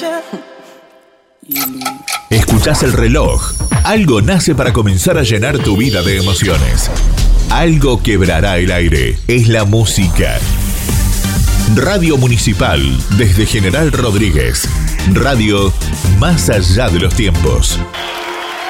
Escuchás el reloj. Algo nace para comenzar a llenar tu vida de emociones. Algo quebrará el aire. Es la música. Radio Municipal, desde General Rodríguez. Radio más allá de los tiempos.